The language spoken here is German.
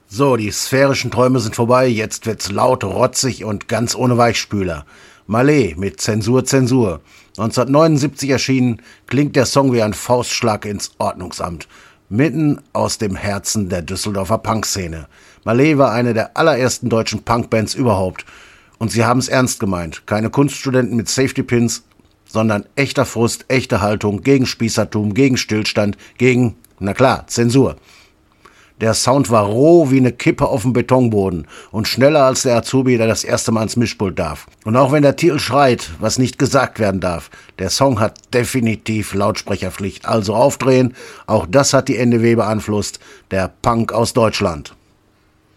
So, die sphärischen Träume sind vorbei, jetzt wird's laut, rotzig und ganz ohne Weichspüler. Malé mit Zensur, Zensur. 1979 erschienen, klingt der Song wie ein Faustschlag ins Ordnungsamt. Mitten aus dem Herzen der Düsseldorfer Punkszene. Malé war eine der allerersten deutschen Punkbands überhaupt. Und sie haben's ernst gemeint. Keine Kunststudenten mit Safety-Pins, sondern echter Frust, echte Haltung gegen Spießertum, gegen Stillstand, gegen, na klar, Zensur. Der Sound war roh wie eine Kippe auf dem Betonboden und schneller als der Azubi, der das erste Mal ans Mischpult darf. Und auch wenn der Titel schreit, was nicht gesagt werden darf, der Song hat definitiv Lautsprecherpflicht. Also aufdrehen, auch das hat die NDW beeinflusst, der Punk aus Deutschland.